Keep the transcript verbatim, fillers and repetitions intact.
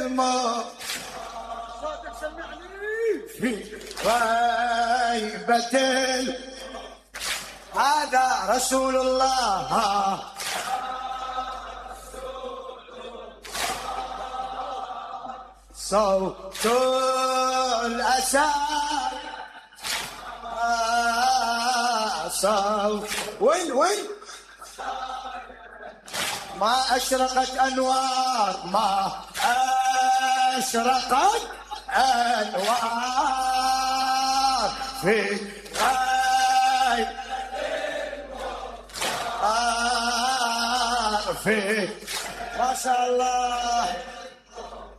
صوتك سمعني في غيبة هذا رسول الله صوت الأسى صوت وين وين ما أشرقت أنوار ما أشرقت أنوار في غيب في ما شاء الله.